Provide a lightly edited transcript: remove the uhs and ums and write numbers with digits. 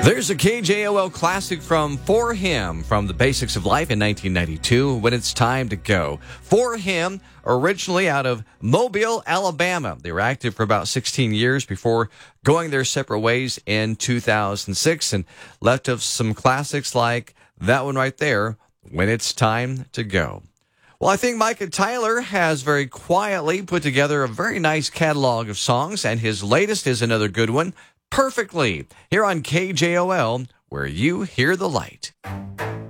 There's a KJOL classic from For Him from The Basics of Life in 1992, When It's Time to Go. For Him, originally out of Mobile, Alabama. They were active for about 16 years before going their separate ways in 2006 and left us some classics like that one right there, When It's Time to Go. Well, I think Micah Tyler has very quietly put together a very nice catalog of songs, and his latest is another good one, Perfectly, here on KJOL, where you hear the light.